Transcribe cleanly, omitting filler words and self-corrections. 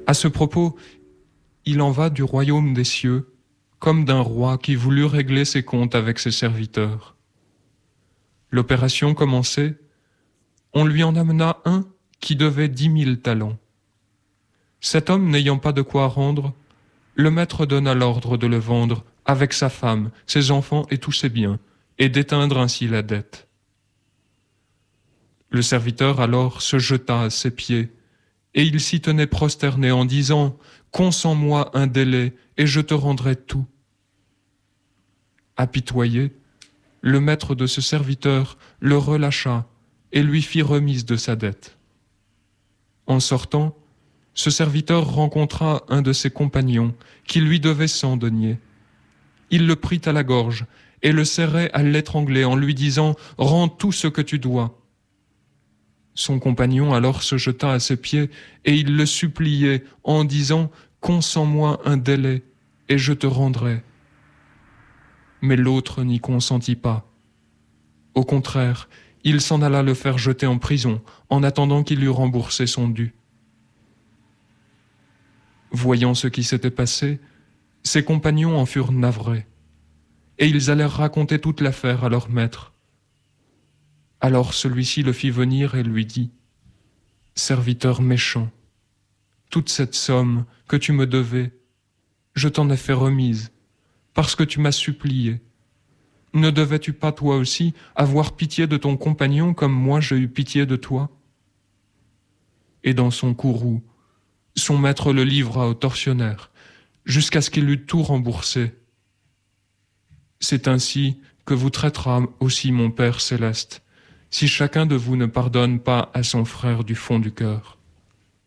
À ce propos, il en va du royaume des cieux, comme d'un roi qui voulut régler ses comptes avec ses serviteurs. L'opération commencée, on lui en amena un qui devait 10 000 talents. Cet homme n'ayant pas de quoi rendre, le maître donna l'ordre de le vendre avec sa femme, ses enfants et tous ses biens, et d'éteindre ainsi la dette. Le serviteur alors se jeta à ses pieds, et il s'y tenait prosterné en disant « Consens-moi un délai, et je te rendrai tout. » Apitoyé, le maître de ce serviteur le relâcha et lui fit remise de sa dette. En sortant, ce serviteur rencontra un de ses compagnons qui lui devait 100 deniers. Il le prit à la gorge et le serrait à l'étrangler en lui disant « Rends tout ce que tu dois. » Son compagnon alors se jeta à ses pieds et il le suppliait en disant « Consens-moi un délai et je te rendrai. » Mais l'autre n'y consentit pas. Au contraire, il s'en alla le faire jeter en prison en attendant qu'il eût remboursé son dû. Voyant ce qui s'était passé, ses compagnons en furent navrés, et ils allèrent raconter toute l'affaire à leur maître. Alors celui-ci le fit venir et lui dit « Serviteur méchant, toute cette somme que tu me devais, je t'en ai fait remise, parce que tu m'as supplié. Ne devais-tu pas toi aussi avoir pitié de ton compagnon comme moi j'ai eu pitié de toi ?» Et dans son courroux, son maître le livra au tortionnaire, jusqu'à ce qu'il eût tout remboursé. C'est ainsi que vous traitera aussi mon Père céleste, si chacun de vous ne pardonne pas à son frère du fond du cœur.